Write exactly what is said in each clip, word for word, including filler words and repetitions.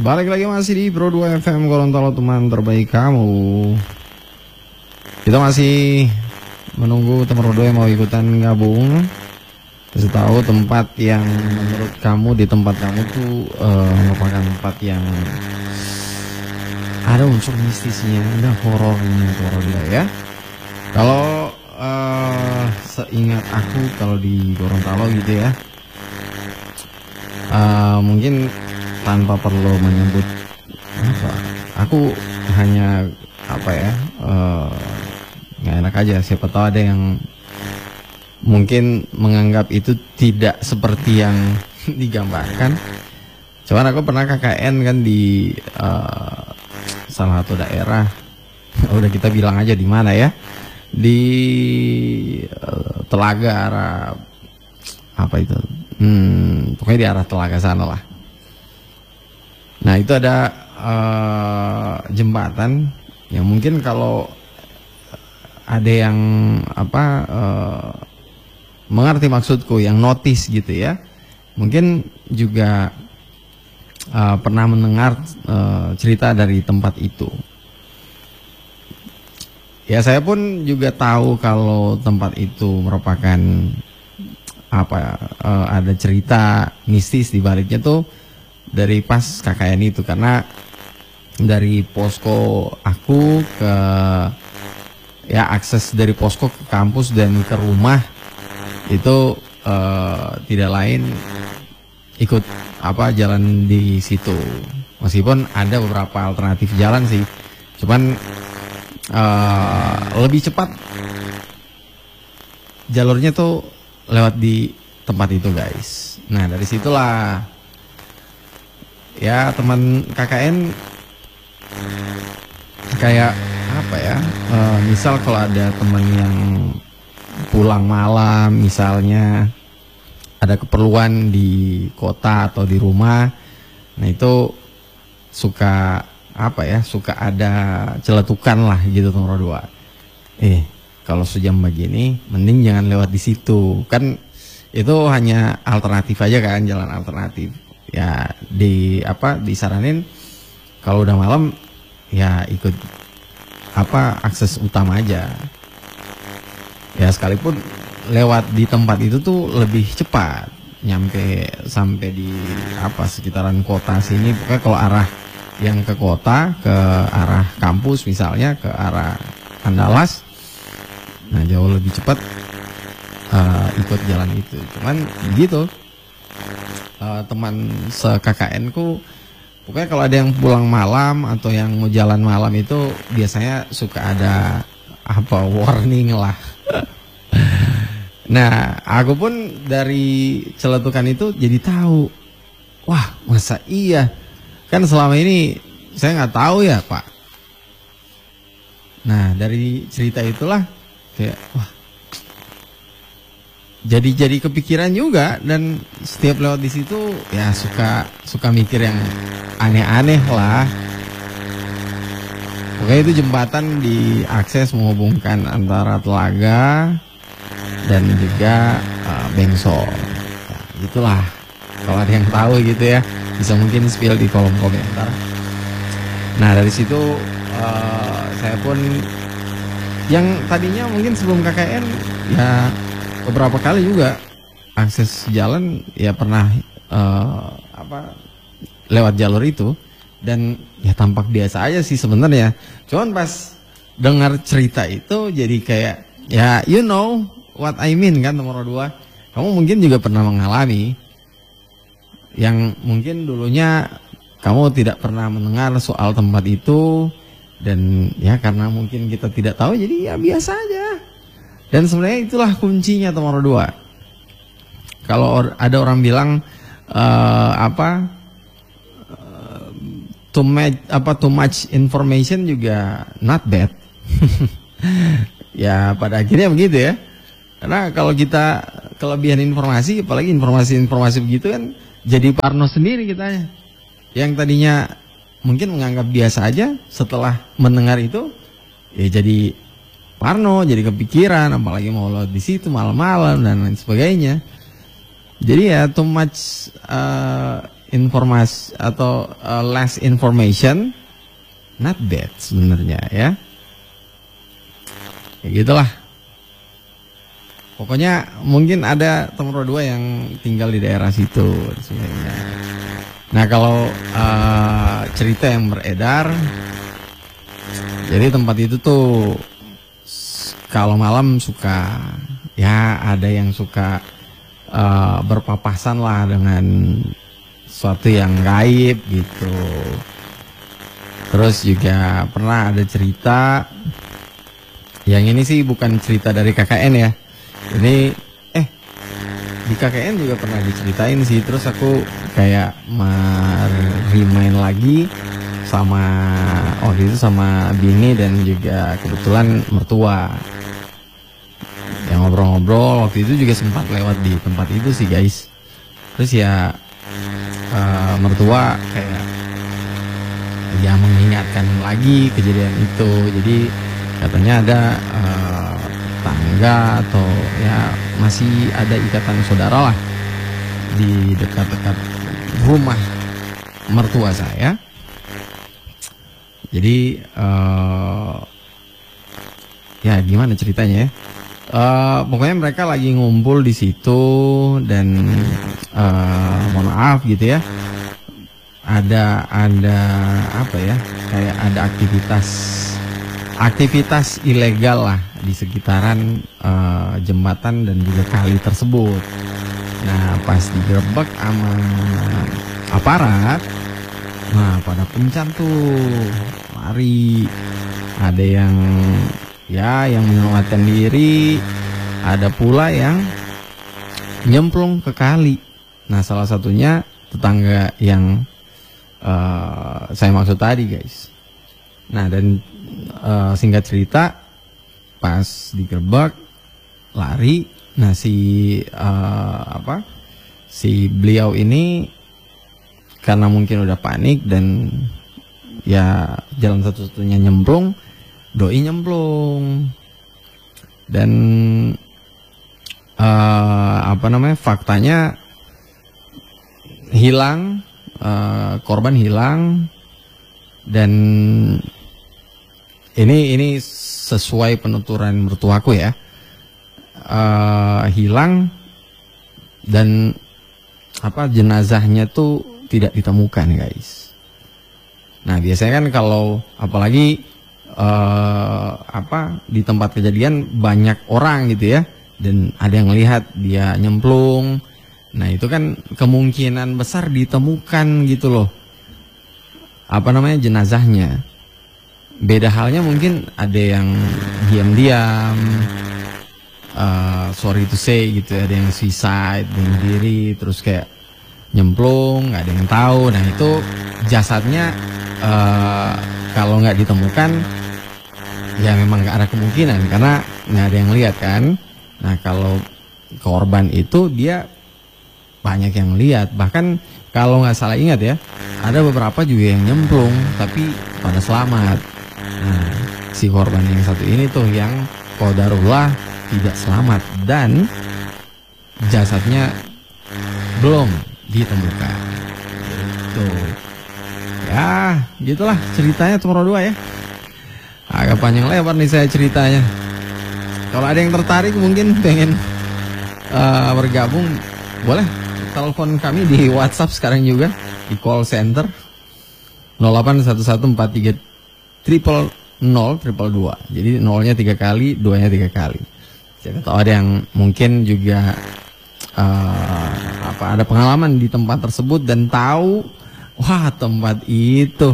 Balik lagi masih di Pro dua F M Gorontalo, teman terbaik kamu. Kita masih menunggu teman Pro dua yang mau ikutan gabung. Kasih tahu tempat yang menurut kamu di tempat kamu tuh uh, merupakan tempat yang ada unsur mistisnya, ada horornya Pro dua ya. Kalau uh, seingat aku kalau di Gorontalo gitu ya, uh, mungkin tanpa perlu menyebut apa, aku hanya apa ya, nggak uh, enak aja. Siapa tahu ada yang mungkin menganggap itu tidak seperti yang digambarkan. Cuman aku pernah K K N kan di uh, salah satu daerah, udah kita bilang aja di mana ya, di uh, Telaga arah apa itu, hmm, pokoknya di arah Telaga sana lah. Nah itu ada uh, jembatan yang mungkin kalau ada yang apa uh, mengerti maksudku, yang notice gitu ya, mungkin juga uh, pernah mendengar uh, cerita dari tempat itu. Ya saya pun juga tahu kalau tempat itu merupakan apa, uh, ada cerita mistis di baliknya tuh dari pas K K N itu, karena dari posko aku ke ya akses dari posko ke kampus dan ke rumah itu uh, tidak lain ikut apa jalan di situ. Meskipun ada beberapa alternatif jalan sih, cuman uh, lebih cepat jalurnya tuh lewat di tempat itu guys. Nah dari situlah ya teman K K N kayak apa ya, e, misal kalau ada teman yang pulang malam misalnya, ada keperluan di kota atau di rumah, nah itu suka apa ya, suka ada celetukan lah gitu nomor dua. Eh kalau sejam begini mending jangan lewat di situ, kan itu hanya alternatif aja kan, jalan alternatif. Ya di apa disaranin kalau udah malam ya ikut apa akses utama aja. Ya sekalipun lewat di tempat itu tuh lebih cepat nyampe sampai di apa sekitaran kota sini. Pokoknya kalau arah yang ke kota, ke arah kampus misalnya, ke arah Andalas, nah jauh lebih cepat uh, ikut jalan itu. Cuman gitu. Uh, teman se-K K N ku pokoknya kalau ada yang pulang malam atau yang mau jalan malam itu biasanya suka ada apa warning lah. Nah aku pun dari celetukan itu jadi tahu, wah masa iya, kan selama ini saya nggak tahu ya Pak. Nah dari cerita itulah kayak wah, jadi jadi kepikiran juga, dan setiap lewat di situ ya suka suka mikir yang aneh-aneh lah. Oke, itu jembatan diakses menghubungkan antara Telaga dan juga uh, Bengsol. Nah, itulah kalau ada yang tahu gitu ya, bisa mungkin spill di kolom komentar. Nah dari situ uh, saya pun yang tadinya mungkin sebelum K K N ya beberapa kali juga akses jalan ya pernah uh, apa lewat jalur itu, dan ya tampak biasa aja sih sebenarnya. Cuman pas dengar cerita itu jadi kayak ya you know what I mean kan nomor dua. Kamu mungkin juga pernah mengalami yang mungkin dulunya kamu tidak pernah mendengar soal tempat itu, dan ya karena mungkin kita tidak tahu jadi ya biasa aja. Dan sebenarnya itulah kuncinya nomor dua. Kalau or, ada orang bilang uh, apa uh, too much apa too much information juga not bad. Ya pada akhirnya begitu ya. Karena kalau kita kelebihan informasi, apalagi informasi-informasi begitu kan, jadi parno sendiri kitanya. Yang tadinya mungkin menganggap biasa aja, setelah mendengar itu ya jadi parno, jadi kepikiran, apalagi mau lo di situ malam-malam dan lain sebagainya. Jadi ya too much uh, informasi atau uh, less information, not bad sebenarnya ya. Ya gitulah. Pokoknya mungkin ada teman dua yang tinggal di daerah situ sebenarnya. Nah kalau uh, cerita yang beredar, jadi tempat itu tuh kalau malam suka, ya ada yang suka uh, berpapasan lah dengan sesuatu yang gaib gitu. Terus juga pernah ada cerita, yang ini sih bukan cerita dari K K N ya. Ini eh di K K N juga pernah diceritain sih. Terus aku kayak remind lagi sama waktu itu sama bini dan juga kebetulan mertua. Yang ngobrol-ngobrol waktu itu juga sempat lewat di tempat itu sih guys. Terus ya uh, mertua kayak ya mengingatkan lagi kejadian itu. Jadi katanya ada uh, tetangga atau ya masih ada ikatan saudara lah di dekat-dekat rumah mertua saya. Jadi uh, ya gimana ceritanya ya? Uh, pokoknya mereka lagi ngumpul di situ dan uh, mohon maaf gitu ya. Ada ada apa ya? Kayak ada aktivitas aktivitas ilegal lah di sekitaran uh, jembatan dan juga kali tersebut. Nah pas digerebek sama aparat, nah pada pencan tuh lari. Ada yang ya yang menyelamatkan diri, ada pula yang nyemplung ke kali. Nah salah satunya tetangga yang uh, saya maksud tadi guys. Nah dan uh, singkat cerita pas digerebek lari, nah si uh, apa si beliau ini karena mungkin udah panik dan ya jalan satu-satunya nyemplung, doi nyemplung dan uh, apa namanya faktanya hilang, uh, korban hilang dan ini ini sesuai penuturan mertuaku ya, uh, hilang dan apa jenazahnya tuh tidak ditemukan guys. Nah biasanya kan kalau apalagi uh, apa di tempat kejadian banyak orang gitu ya, dan ada yang lihat dia nyemplung, nah itu kan kemungkinan besar ditemukan gitu loh apa namanya jenazahnya. Beda halnya mungkin ada yang diam-diam, uh, sorry to say gitu, ada yang suicide, bunuh diri, terus kayak nyemplung, nggak ada yang tahu. Nah itu jasadnya uh, kalau nggak ditemukan, ya memang nggak ada kemungkinan karena nggak ada yang lihat kan. Nah kalau korban itu dia banyak yang lihat, bahkan kalau nggak salah ingat ya, ada beberapa juga yang nyemplung tapi pada selamat. Nah, si korban yang satu ini tuh yang qadarullah tidak selamat dan jasadnya belum ditemukan. Tuh. Ya, gitulah ceritanya nomor dua ya. Agak panjang lebar nih saya ceritanya. Kalau ada yang tertarik mungkin pengen uh, bergabung, boleh telepon kami di WhatsApp sekarang juga di call center nol delapan satu satu empat tiga triple nol triple dua. Jadi nolnya tiga kali, duanya tiga kali. Jadi kalau ada yang mungkin juga uh, apa ada pengalaman di tempat tersebut dan tahu, wah tempat itu,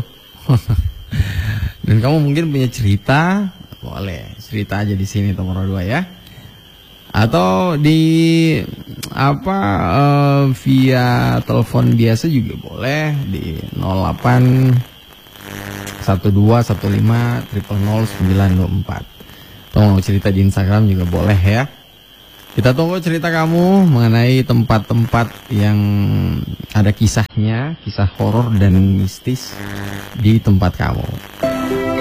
dan kamu mungkin punya cerita, boleh cerita aja di sini nomor dua ya. Atau di apa uh, via telepon biasa juga boleh di nol delapan satu dua satu lima nol nol sembilan dua empat. Atau mau cerita di Instagram juga boleh ya. Kita tunggu cerita kamu mengenai tempat-tempat yang ada kisahnya, kisah horor dan mistis di tempat kamu.